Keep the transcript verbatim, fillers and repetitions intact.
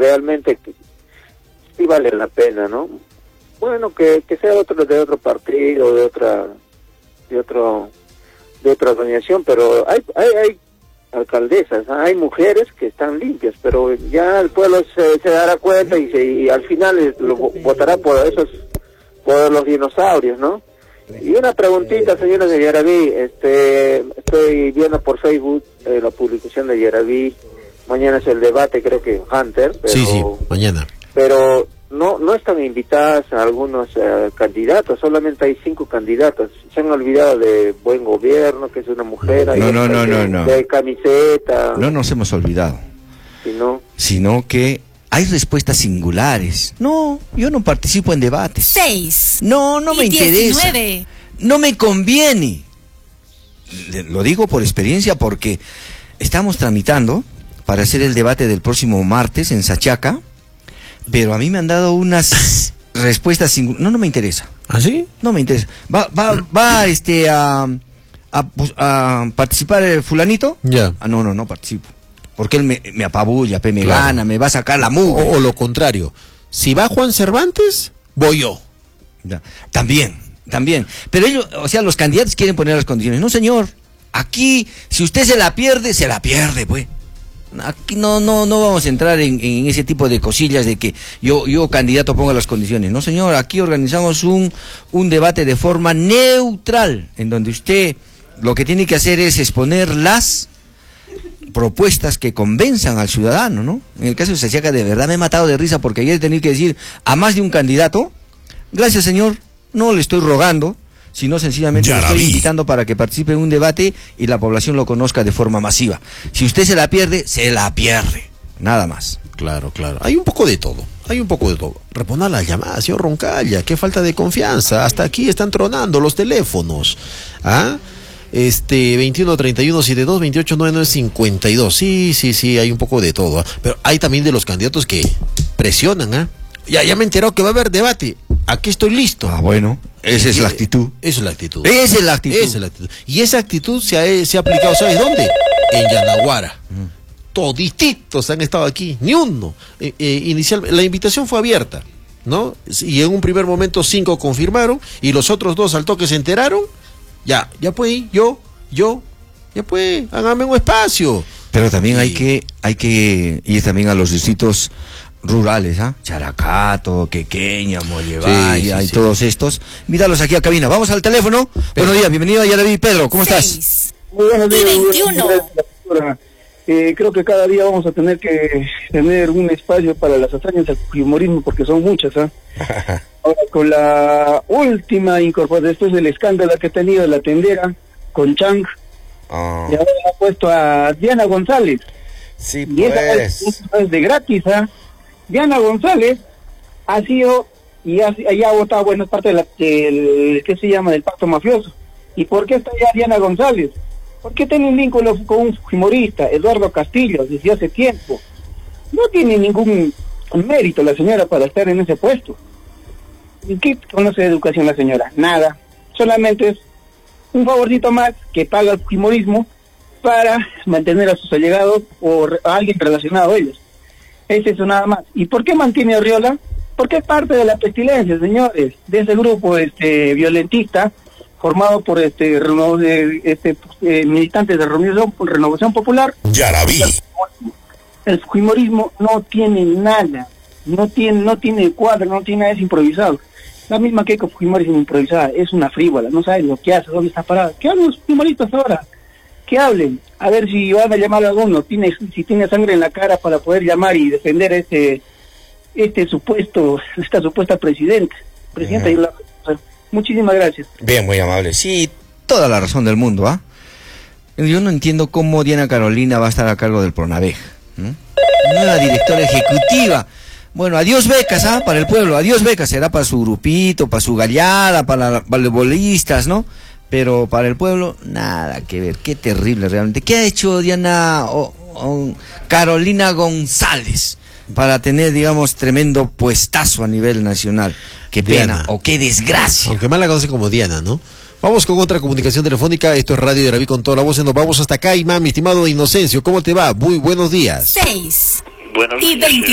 realmente que sí vale la pena, ¿no? Bueno, que, que sea otro de otro partido, de otra, de otro, de otra organización, pero hay, hay, hay alcaldesas, hay mujeres que están limpias, pero ya el pueblo se, se dará cuenta y, se, y al final lo votará por esos, por los dinosaurios, ¿no? Y una preguntita, señora de Yaraví, este, estoy viendo por Facebook eh, la publicación de Yaraví, mañana es el debate, creo que Hunter, pero, sí, sí, mañana. Pero no, no están invitadas a algunos eh, candidatos, solamente hay cinco candidatos. Se han olvidado de Buen Gobierno, que es una mujer. No, no, no, no, no. De camiseta. No nos hemos olvidado. Sino, sino que hay respuestas singulares. No, yo no participo en debates. Seis. No, no me interesa. diecinueve. No me conviene. Le, lo digo por experiencia porque estamos tramitando para hacer el debate del próximo martes en Sachaca. Pero a mí me han dado unas respuestas sin... No, no me interesa. ¿Ah, sí? No me interesa. Va, va, va este, a, a, a participar el fulanito. Ya. Yeah. Ah, no, no, no participo. Porque él me, me apabulla, me claro. gana, me va a sacar la mugre. O, o lo contrario. Si va Juan Cervantes, voy yo. Ya. También, también. Pero ellos, o sea, los candidatos quieren poner las condiciones. No, señor. Aquí, si usted se la pierde, se la pierde, pues. Aquí no no no vamos a entrar en, en ese tipo de cosillas de que yo yo candidato ponga las condiciones. No, señor, aquí organizamos un un debate de forma neutral, en donde usted lo que tiene que hacer es exponer las propuestas que convenzan al ciudadano, ¿no? En el caso de Sachaca, de verdad me he matado de risa porque ayer tenía que decir a más de un candidato, gracias, señor, no le estoy rogando, sino sencillamente lo estoy invitando para que participe en un debate y la población lo conozca de forma masiva. Si usted se la pierde, se la pierde. Nada más. Claro, claro. Hay un poco de todo. Hay un poco de todo. Responda a las llamadas, señor Roncalla. Qué falta de confianza. Hasta aquí están tronando los teléfonos. ¿Ah? Este, veintiuno, treinta y uno, setenta y dos, veintiocho, noventa y nueve, cincuenta y dos. Sí, sí, sí, hay un poco de todo. ¿Ah? Pero hay también de los candidatos que presionan, ¿ah? Ya, ya me he enterado que va a haber debate. Aquí estoy listo. Ah, bueno. Esa es la actitud. Esa es la actitud. Esa es la actitud. Esa es la actitud. Y esa actitud se ha, se ha aplicado, ¿sabes dónde? En Yanaguara. Mm. Todititos han estado aquí, ni uno. Eh, eh, inicial, la invitación fue abierta, ¿no? Y en un primer momento cinco confirmaron y los otros dos al toque se enteraron. Ya, ya pues, yo, yo, ya pues, hágame un espacio. Pero también y... hay que, hay que ir también a los distritos rurales, ¿ah? ¿eh? Characato, Quequeña, Mollevaya, sí, sí, y sí. Todos estos. Míralos aquí a cabina. Vamos al teléfono. Pedro. Buenos días, bienvenido a Yaraví. Pedro, ¿cómo Seis. estás? Muy buenos días. veintiuno. Eh, creo que cada día vamos a tener que tener un espacio para las hazañas del humorismo porque son muchas, ¿ah? ¿eh? Ahora, con la última incorporación, después del escándalo que ha tenido la tendera con Chang, oh. y ahora ha puesto a Diana González. Sí, y pues. esa es, esa es de gratis, ¿ah? ¿eh? Diana González ha sido y ha, ya ha votado buena parte de la, del, ¿qué se llama?, del pacto mafioso. ¿Y por qué está ya Diana González? Porque tiene un vínculo con un humorista, Eduardo Castillo, desde hace tiempo. No tiene ningún mérito la señora para estar en ese puesto. ¿Y qué conoce de educación la señora? Nada. Solamente es un favorcito más que paga el humorismo para mantener a sus allegados o a alguien relacionado a ellos. Es eso nada más. ¿Y por qué mantiene a Orriola? Porque es parte de la pestilencia, señores, de ese grupo este violentista formado por este, reno, este eh, militantes de renovación, renovación popular. Yaraví. El humorismo no tiene nada, no tiene no tiene cuadro, no tiene nada, es improvisado. La misma que con Fujimori es improvisada, es una frívola, no sabe lo que hace, dónde está parada. ¿Qué hablan los humoristas ahora? Que hablen, a ver si van a llamar a alguno, tiene, si tiene sangre en la cara para poder llamar y defender a este, este supuesto, esta supuesta presidenta. Presidenta, uh-huh. la, muchísimas gracias. Bien, muy amable. Sí, toda la razón del mundo, ¿ah? ¿eh? Yo no entiendo cómo Diana Carolina va a estar a cargo del Pronavej. ¿eh? Nueva directora ejecutiva. Bueno, adiós becas, ¿ah? ¿eh? Para el pueblo, adiós becas, será para su grupito, para su gallada, para, para los bolistas, ¿no? Pero para el pueblo, nada que ver. Qué terrible realmente. ¿Qué ha hecho Diana o, o Carolina González para tener, digamos, tremendo puestazo a nivel nacional? Qué pena Diana. O qué desgracia. Aunque más la conoce como Diana, ¿no? Vamos con otra comunicación telefónica. Esto es Radio Yaraví con toda la voz. Nos vamos hasta acá, mi estimado Inocencio. ¿Cómo te va? Muy buenos días. Seis. Buenos y días.